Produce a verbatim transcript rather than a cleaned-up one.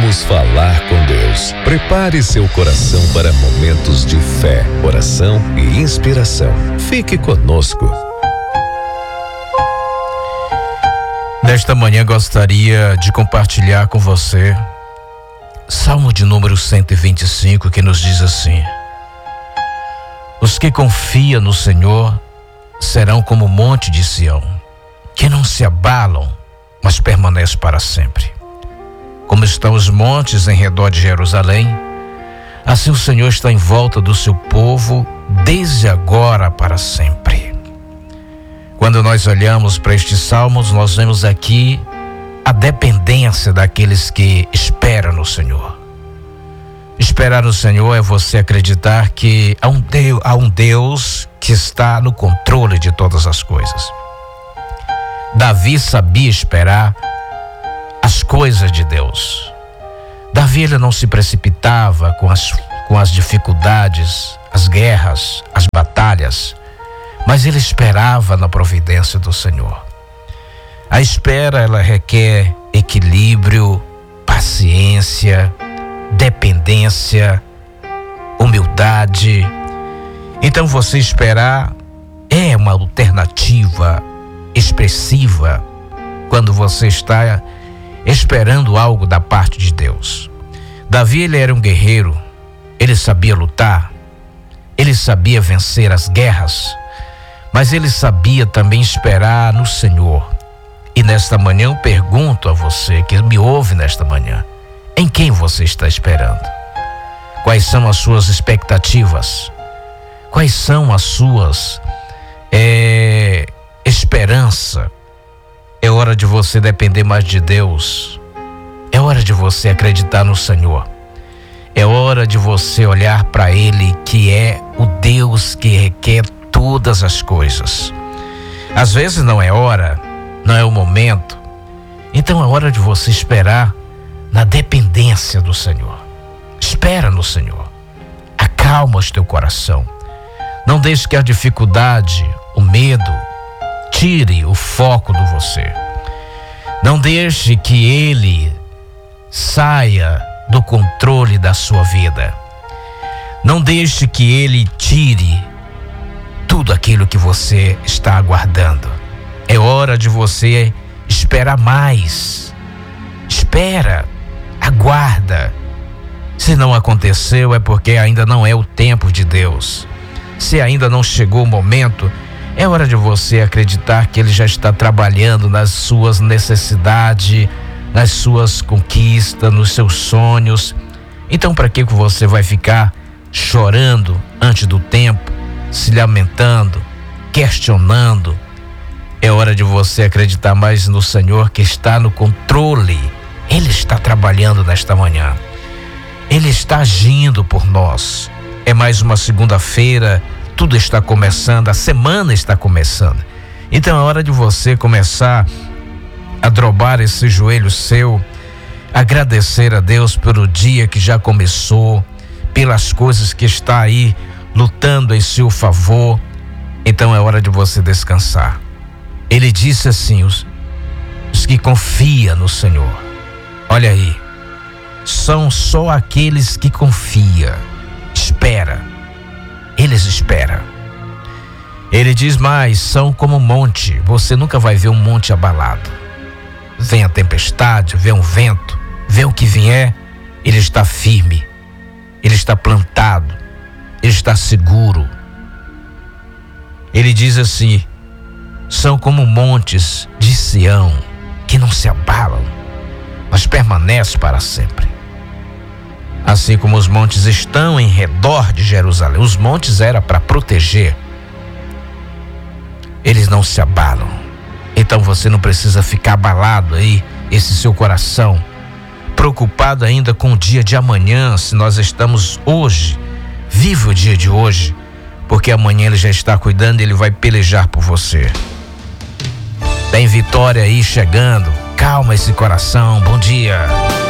Vamos falar com Deus. Prepare seu coração para momentos de fé, oração e inspiração. Fique conosco. Nesta manhã gostaria de compartilhar com você Salmo de número cento e vinte e cinco, que nos diz assim: os que confiam no Senhor serão como o monte de Sião, que não se abalam, mas permanece para sempre. Como estão os montes em redor de Jerusalém, assim o Senhor está em volta do seu povo, desde agora para sempre. Quando nós olhamos para estes salmos, nós vemos aqui a dependência daqueles que esperam no Senhor. Esperar no Senhor é você acreditar que há um Deus, há um Deus que está no controle de todas as coisas. Davi sabia esperar as coisas de Deus. Davi ele não se precipitava com as, com as dificuldades, as guerras, as batalhas, mas ele esperava na providência do Senhor. A espera, ela requer equilíbrio, paciência, dependência, humildade. Então você esperar é uma alternativa expressiva quando você está esperando algo da parte de Deus. Davi, ele era um guerreiro, ele sabia lutar, ele sabia vencer as guerras, mas ele sabia também esperar no Senhor. E nesta manhã eu pergunto a você que me ouve nesta manhã: em quem você está esperando? Quais são as suas expectativas? Quais são as suas é, esperança? É hora de você depender mais de Deus. É hora de você acreditar no Senhor. É hora de você olhar para Ele, que é o Deus que requer todas as coisas. Às vezes não é hora, não é o momento. Então é hora de você esperar na dependência do Senhor. Espera no Senhor. Acalma o teu coração. Não deixe que a dificuldade, o medo, tire o foco de você. Não deixe que ele saia do controle da sua vida. Não deixe que ele tire tudo aquilo que você está aguardando. É hora de você esperar mais. Espera, aguarda. Se não aconteceu, é porque ainda não é o tempo de Deus. Se ainda não chegou o momento, é hora de você acreditar que Ele já está trabalhando nas suas necessidades, nas suas conquistas, nos seus sonhos. Então, para que você vai ficar chorando antes do tempo, se lamentando, questionando? É hora de você acreditar mais no Senhor, que está no controle. Ele está trabalhando nesta manhã. Ele está agindo por nós. É mais uma segunda-feira, tudo está começando, a semana está começando. Então é hora de você começar a dobrar esse joelho seu, agradecer a Deus pelo dia que já começou, pelas coisas que está aí lutando em seu favor. Então é hora de você descansar. Ele disse assim: os, os que confiam no Senhor, olha aí, são só aqueles que confiam, espera, eles esperam. Ele diz mais: são como um monte. Você nunca vai ver um monte abalado. Vem a tempestade, vem um vento, vem o que vier, ele está firme, ele está plantado, ele está seguro. Ele diz assim: são como montes de Sião, que não se abalam, mas permanecem para sempre. Assim como os montes estão em redor de Jerusalém, os montes eram para proteger, eles não se abalam. Então você não precisa ficar abalado aí, esse seu coração, preocupado ainda com o dia de amanhã, se nós estamos hoje, vive o dia de hoje, porque amanhã ele já está cuidando, ele vai pelejar por você. Tem vitória aí chegando, calma esse coração, bom dia.